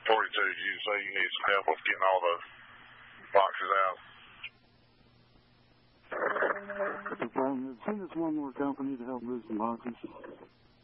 You say you need some help with getting all the boxes out. The problem is, send us one more company to help move some boxes.